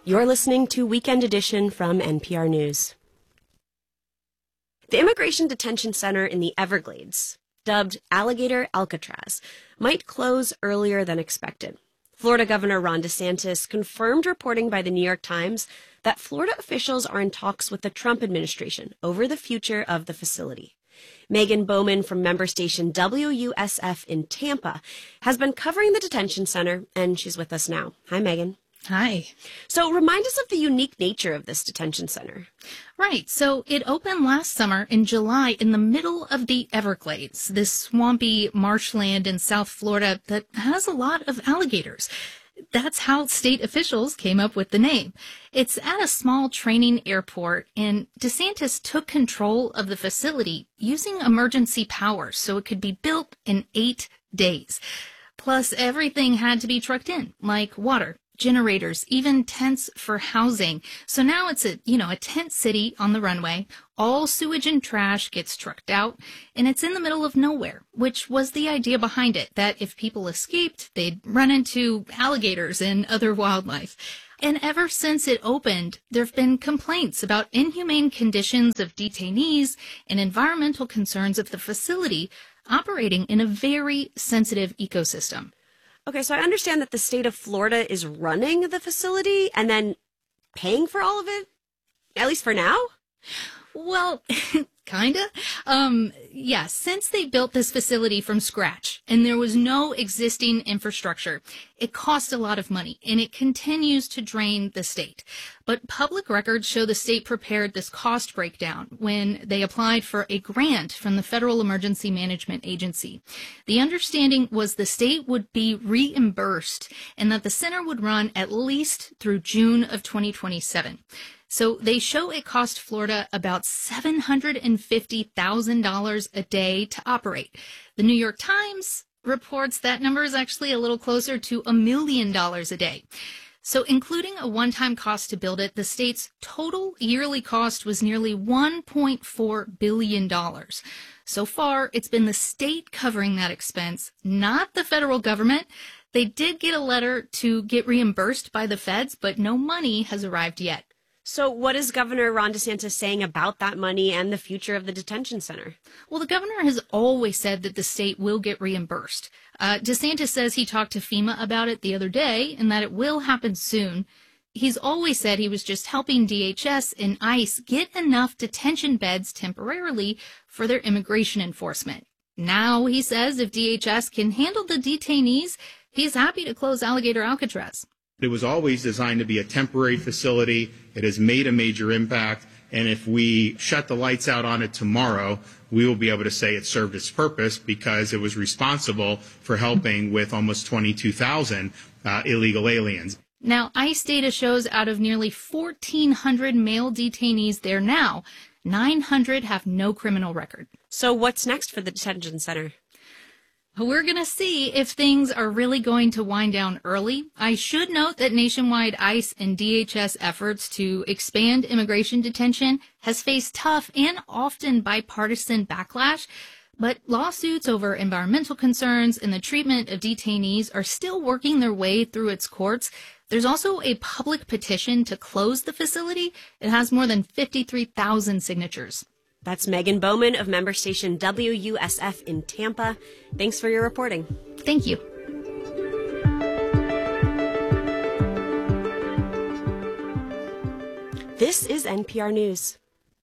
You're listening to Weekend Edition from NPR News. The Immigration Detention Center in the Everglades, dubbed Alligator Alcatraz, might close earlier than expected. Florida Governor Ron DeSantis confirmed reporting by the New York Times that Florida officials are in talks with the Trump administration over the future of the facility. Megan Bowman from member station WUSF in Tampa has been covering the detention center, and she's with us now. Hi, Megan. Hi. So remind us of the unique nature of this detention center. Right. So it opened last summer in July in the middle of the Everglades, this swampy marshland in South Florida that has a lot of alligators. That's how state officials came up with the name. It's at a small training airport, and DeSantis took control of the facility using emergency powers so it could be built in 8 days. Plus, everything had to be trucked in, like water, generators, even tents for housing. So now it's a tent city on the runway. All sewage and trash gets trucked out, and it's in the middle of nowhere, which was the idea behind it, that if people escaped, they'd run into alligators and other wildlife. And ever since it opened, there have been complaints about inhumane conditions of detainees and environmental concerns of the facility operating in a very sensitive ecosystem. Okay, so I understand that the state of Florida is running the facility and then paying for all of it, at least for now? Well, kinda. Since they built this facility from scratch and there was no existing infrastructure, it cost a lot of money and it continues to drain the state. But public records show the state prepared this cost breakdown when they applied for a grant from the Federal Emergency Management Agency. The understanding was the state would be reimbursed and that the center would run at least through June of 2027. So they show it cost Florida about $750,000 a day to operate. The New York Times reports that number is actually a little closer to $1 million a day. So including a one-time cost to build it, the state's total yearly cost was nearly $1.4 billion. So far, it's been the state covering that expense, not the federal government. They did get a letter to get reimbursed by the feds, but no money has arrived yet. So what is Governor Ron DeSantis saying about that money and the future of the detention center? Well, the governor has always said that the state will get reimbursed. DeSantis says he talked to FEMA about it the other day and that it will happen soon. He's always said he was just helping DHS and ICE get enough detention beds temporarily for their immigration enforcement. Now, he says if DHS can handle the detainees, he's happy to close Alligator Alcatraz. It was always designed to be a temporary facility. It has made a major impact. And if we shut the lights out on it tomorrow, we will be able to say it served its purpose because it was responsible for helping with almost 22,000 illegal aliens. Now, ICE data shows out of nearly 1,400 male detainees there now, 900 have no criminal record. So what's next for the detention center? We're going to see if things are really going to wind down early. I should note that nationwide ICE and DHS efforts to expand immigration detention has faced tough and often bipartisan backlash, but lawsuits over environmental concerns and the treatment of detainees are still working their way through its courts. There's also a public petition to close the facility. It has more than 53,000 signatures. That's Megan Bowman of member station WUSF in Tampa. Thanks for your reporting. Thank you. This is NPR News.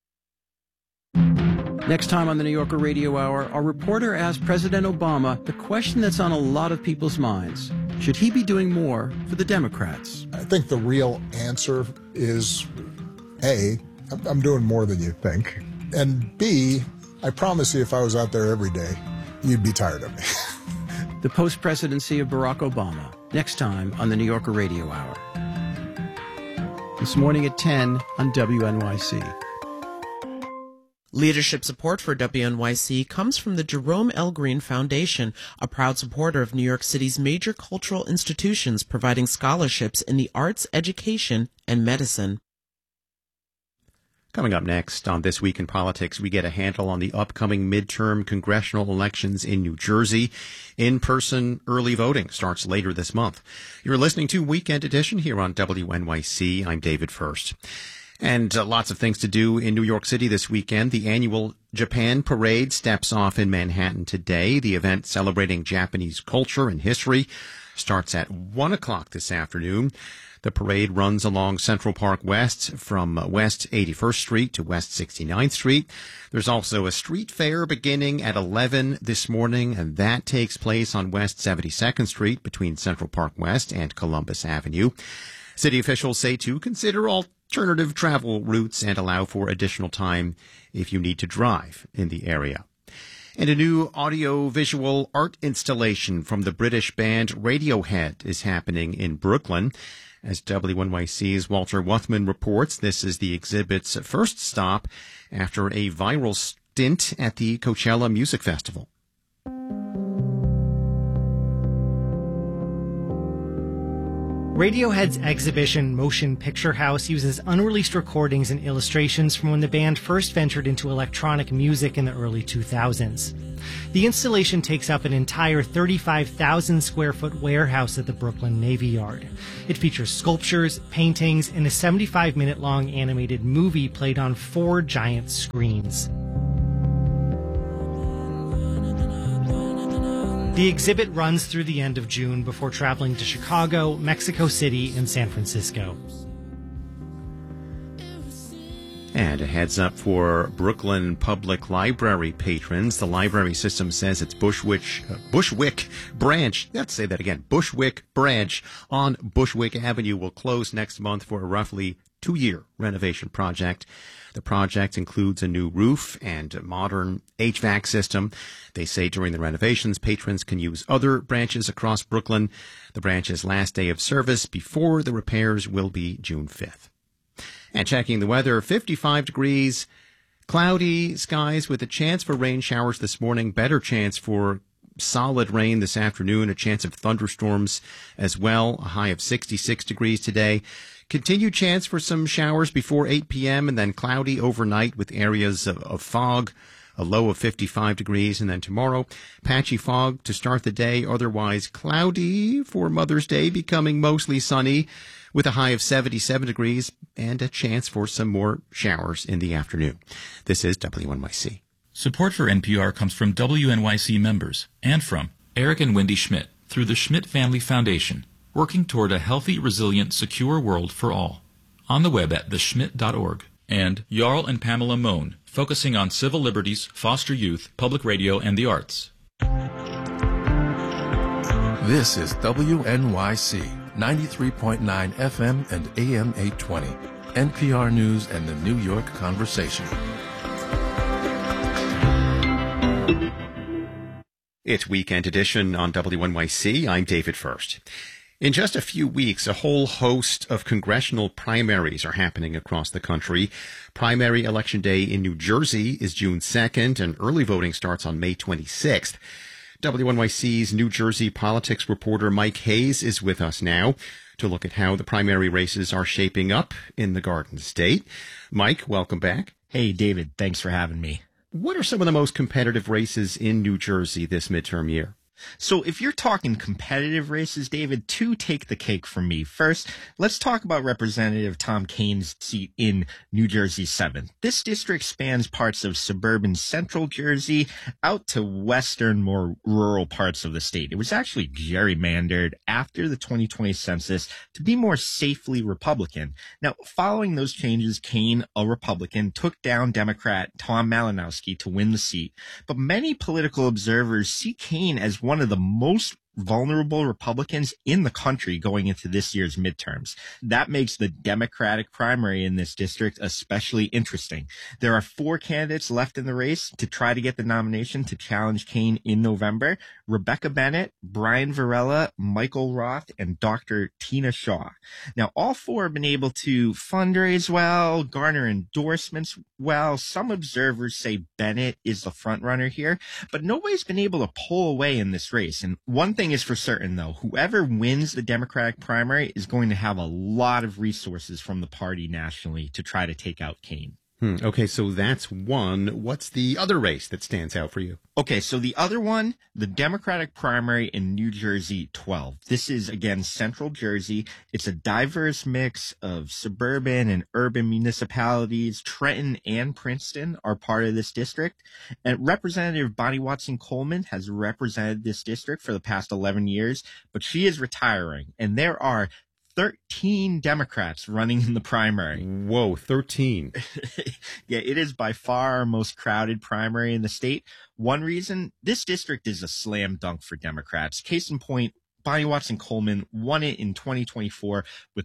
Next time on the New Yorker Radio Hour, our reporter asked President Obama the question that's on a lot of people's minds. Should he be doing more for the Democrats? I think the real answer is, A, I'm doing more than you think. And B, I promise you if I was out there every day, you'd be tired of me. The post-presidency of Barack Obama, next time on the New Yorker Radio Hour. This morning at 10 on WNYC. Leadership support for WNYC comes from the Jerome L. Green Foundation, a proud supporter of New York City's major cultural institutions providing scholarships in the arts, education, and medicine. Coming up next on This Week in Politics, we get a handle on the upcoming midterm congressional elections in New Jersey. In-person early voting starts later this month. You're listening to Weekend Edition here on WNYC. I'm David First. And lots of things to do in New York City this weekend. The annual Japan Parade steps off in Manhattan today. The event celebrating Japanese culture and history starts at 1 o'clock this afternoon. The parade runs along Central Park West from West 81st Street to West 69th Street. There's also a street fair beginning at 11 this morning, and that takes place on West 72nd Street between Central Park West and Columbus Avenue. City officials say to consider alternative travel routes and allow for additional time if you need to drive in the area. And a new audio-visual art installation from the British band Radiohead is happening in Brooklyn. As WNYC's Walter Wuthman reports, this is the exhibit's first stop after a viral stint at the Coachella Music Festival. Radiohead's exhibition Motion Picture House uses unreleased recordings and illustrations from when the band first ventured into electronic music in the early 2000s. The installation takes up an entire 35,000 square foot warehouse at the Brooklyn Navy Yard. It features sculptures, paintings, and a 75-minute long animated movie played on 4 giant screens. The exhibit runs through the end of June before traveling to Chicago, Mexico City, and San Francisco. And a heads up for Brooklyn Public Library patrons. The library system says its Bushwick branch, let's say that again, Bushwick branch on Bushwick Avenue will close next month for a roughly 2-year renovation project. The project includes a new roof and a modern HVAC system. They say during the renovations, patrons can use other branches across Brooklyn. The branch's last day of service before the repairs will be June 5th. And checking the weather, 55 degrees, cloudy skies with a chance for rain showers this morning, better chance for solid rain this afternoon, a chance of thunderstorms as well, a high of 66 degrees today. Continued chance for some showers before 8 p.m. and then cloudy overnight with areas of fog, a low of 55 degrees. And then tomorrow, patchy fog to start the day, otherwise cloudy for Mother's Day, becoming mostly sunny with a high of 77 degrees and a chance for some more showers in the afternoon. This is WNYC. Support for NPR comes from WNYC members and from Eric and Wendy Schmidt through the Schmidt Family Foundation, working toward a healthy, resilient, secure world for all. On the web at theschmidt.org. And Jarl and Pamela Mohn, focusing on civil liberties, foster youth, public radio, and the arts. This is WNYC, 93.9 FM and AM 820. NPR News and the New York Conversation. It's Weekend Edition on WNYC. I'm David First. In just a few weeks, a whole host of congressional primaries are happening across the country. Primary Election Day in New Jersey is June 2nd, and early voting starts on May 26th. WNYC's New Jersey politics reporter Mike Hayes is with us now to look at how the primary races are shaping up in the Garden State. Mike, welcome back. Hey, David. Thanks for having me. What are some of the most competitive races in New Jersey this midterm year? So if you're talking competitive races, David, 2 take the cake from me. First, let's talk about Representative Tom Kaine's seat in New Jersey 7th. This district spans parts of suburban central Jersey out to western, more rural parts of the state. It was actually gerrymandered after the 2020 census to be more safely Republican. Now, following those changes, Kaine, a Republican, took down Democrat Tom Malinowski to win the seat. But many political observers see Kaine as one of the most vulnerable Republicans in the country going into this year's midterms. That makes the Democratic primary in this district especially interesting. There are 4 candidates left in the race to try to get the nomination to challenge Kaine in November: Rebecca Bennett, Brian Varela, Michael Roth, and Dr. Tina Shaw. Now, all 4 have been able to fundraise well, garner endorsements well. Some observers say Bennett is the front runner here, but nobody's been able to pull away in this race. And one thing is for certain, though, whoever wins the Democratic primary is going to have a lot of resources from the party nationally to try to take out Kaine. Okay, so that's one. What's the other race that stands out for you? Okay, so the other one, the Democratic primary in New Jersey 12. This is, again, central Jersey. It's a diverse mix of suburban and urban municipalities. Trenton and Princeton are part of this district. And Representative Bonnie Watson Coleman has represented this district for the past 11 years, but she is retiring. And there are 13 Democrats running in the primary. Whoa, 13. Yeah, it is by far our most crowded primary in the state. One reason, this district is a slam dunk for Democrats. Case in point, Bonnie Watson Coleman won it in 2024 with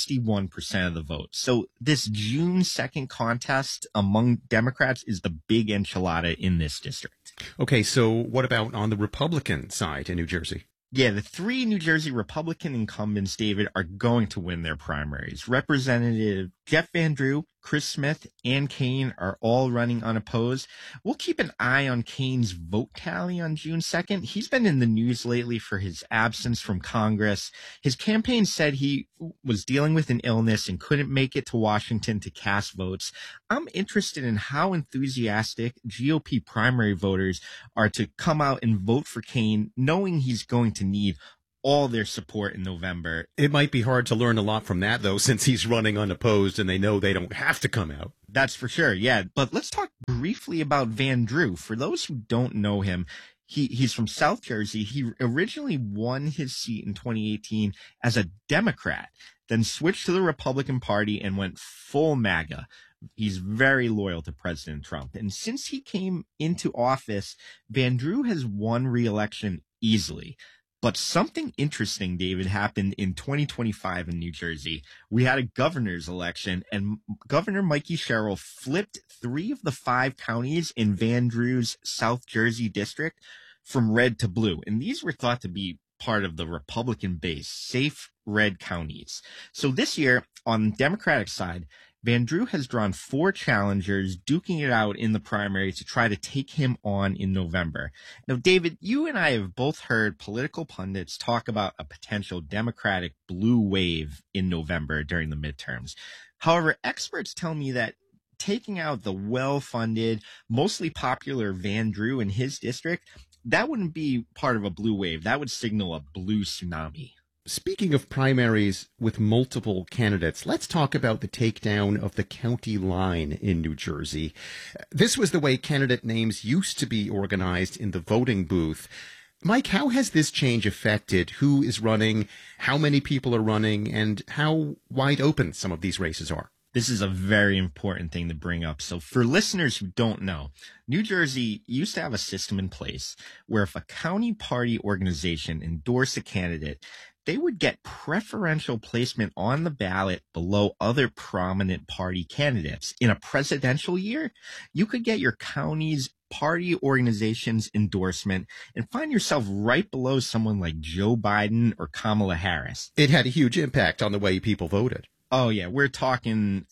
61% of the vote. So this June 2nd contest among Democrats is the big enchilada in this district. Okay, so what about on the Republican side in New Jersey? Yeah, the three New Jersey Republican incumbents, David, are going to win their primaries. Representative Jeff Van Drew, Chris Smith, and Kane are all running unopposed. We'll keep an eye on Kane's vote tally on June 2nd. He's been in the news lately for his absence from Congress. His campaign said he was dealing with an illness and couldn't make it to Washington to cast votes. I'm interested in how enthusiastic GOP primary voters are to come out and vote for Kane, knowing he's going to need all their support in November. It might be hard to learn a lot from that, though, since he's running unopposed and they know they don't have to come out. That's for sure, yeah. But let's talk briefly about Van Drew. For those who don't know him, he's from South Jersey. He originally won his seat in 2018 as a Democrat, then switched to the Republican Party and went full MAGA. He's very loyal to President Trump. And since he came into office, Van Drew has won re-election easily. But something interesting, David, happened in 2025 in New Jersey. We had a governor's election, and Governor Mikey Sherrill flipped 3 of the 5 counties in Van Drew's South Jersey district from red to blue. And these were thought to be part of the Republican base, safe red counties. So this year, on the Democratic side, Van Drew has drawn 4 challengers, duking it out in the primary to try to take him on in November. Now, David, you and I have both heard political pundits talk about a potential Democratic blue wave in November during the midterms. However, experts tell me that taking out the well-funded, mostly popular Van Drew in his district, that wouldn't be part of a blue wave. That would signal a blue tsunami. Speaking of primaries with multiple candidates, let's talk about the takedown of the county line in New Jersey. This was the way candidate names used to be organized in the voting booth. Mike, how has this change affected who is running, how many people are running, and how wide open some of these races are? This is a very important thing to bring up. So for listeners who don't know, New Jersey used to have a system in place where if a county party organization endorsed a candidate, they would get preferential placement on the ballot below other prominent party candidates. In a presidential year, you could get your county's party organization's endorsement and find yourself right below someone like Joe Biden or Kamala Harris. It had a huge impact on the way people voted. Oh, yeah, we're talking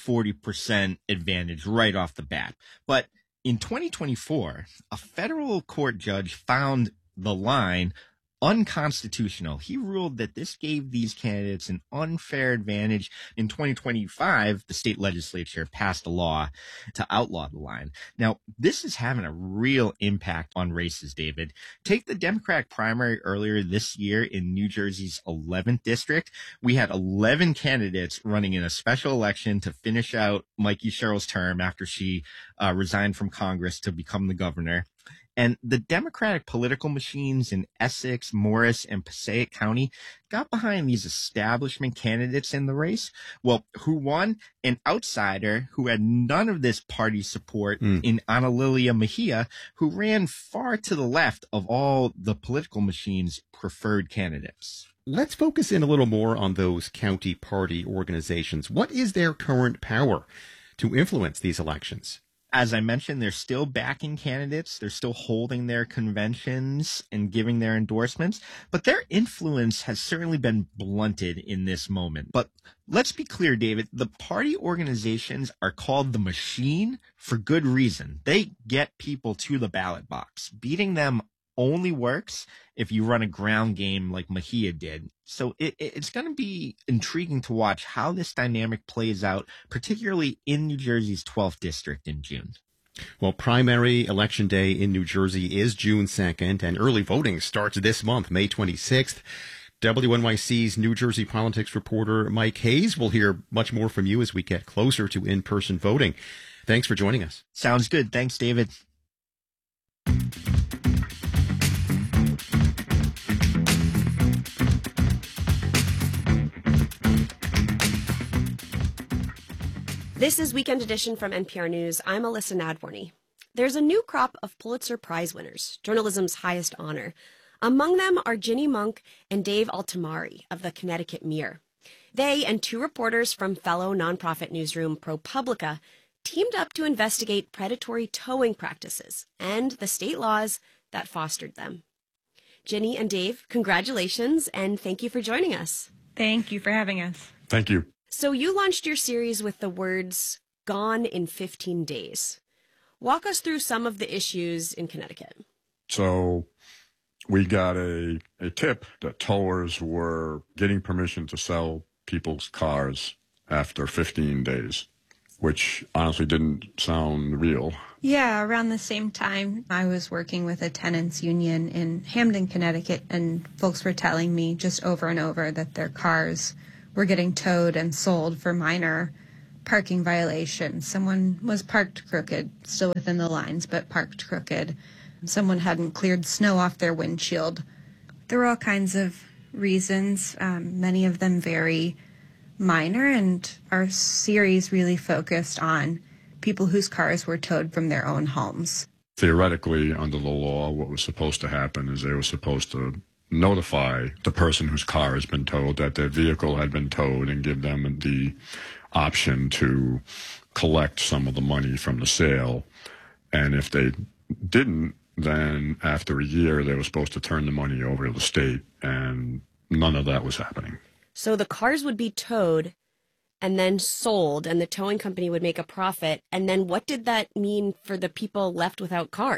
30-40% advantage right off the bat. But in 2024, a federal court judge found the line unconstitutional. He ruled that this gave these candidates an unfair advantage. In 2025, the state legislature passed a law to outlaw the line. Now, this is having a real impact on races, David. Take the Democratic primary earlier this year in New Jersey's 11th district. We had 11 candidates running in a special election to finish out Mikey Sherrill's term after she resigned from Congress to become the governor. And the Democratic political machines in Essex, Morris, and Passaic County got behind these establishment candidates in the race. Well, who won? An outsider who had none of this party support in Ana Lilia Mejia, who ran far to the left of all the political machine's preferred candidates. Let's focus in a little more on those county party organizations. What is their current power to influence these elections? As I mentioned, they're still backing candidates. They're still holding their conventions and giving their endorsements. But their influence has certainly been blunted in this moment. But let's be clear, David, the party organizations are called the machine for good reason. They get people to the ballot box. Beating them only works if you run a ground game like Mejia did. So it's going to be intriguing to watch how this dynamic plays out, particularly in New Jersey's 12th district in June. Well, primary election day in New Jersey is June 2nd, and early voting starts this month, May 26th. WNYC's New Jersey politics reporter Mike Hayes will hear much more from you as we get closer to in-person voting. Thanks for joining us. Sounds good. Thanks, David. This is Weekend Edition from NPR News. I'm Alyssa Nadworny. There's a new crop of Pulitzer Prize winners, journalism's highest honor. Among them are Ginny Monk and Dave Altimari of the Connecticut Mirror. They and two reporters from fellow nonprofit newsroom ProPublica teamed up to investigate predatory towing practices and the state laws that fostered them. Ginny and Dave, congratulations, and thank you for joining us. Thank you for having us. Thank you. So you launched your series with the words, "Gone in 15 days." Walk us through some of the issues in Connecticut. So we got a tip that towers were getting permission to sell people's cars after 15 days, which honestly didn't sound real. Yeah, around the same time, I was working with a tenants union in Hamden, Connecticut, and folks were telling me just over and over that their cars were getting towed and sold for minor parking violations. Someone was parked crooked, still within the lines, but parked crooked. Someone hadn't cleared snow off their windshield. There were all kinds of reasons, many of them very minor, and our series really focused on people whose cars were towed from their own homes. Theoretically, under the law, what was supposed to happen is they were supposed to notify the person whose car has been towed that their vehicle had been towed and give them the option to collect some of the money from the sale. And if they didn't, then after a year, they were supposed to turn the money over to the state, and none of that was happening. So the cars would be towed and then sold, and the towing company would make a profit. And then what did that mean for the people left without cars?